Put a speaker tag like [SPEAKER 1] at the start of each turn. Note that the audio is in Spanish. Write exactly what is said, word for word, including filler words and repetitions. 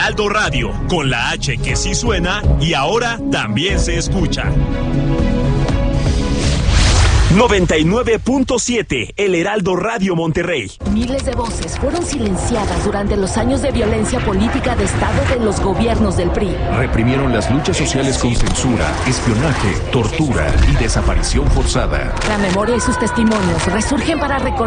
[SPEAKER 1] Heraldo Radio, con la H que sí suena y ahora también se escucha. noventa y nueve punto siete, El Heraldo Radio Monterrey.
[SPEAKER 2] Miles de voces fueron silenciadas durante los años de violencia política de Estado de los gobiernos del P R I.
[SPEAKER 3] Reprimieron las luchas sociales con censura, espionaje, tortura y desaparición forzada.
[SPEAKER 2] La memoria y sus testimonios resurgen para recordar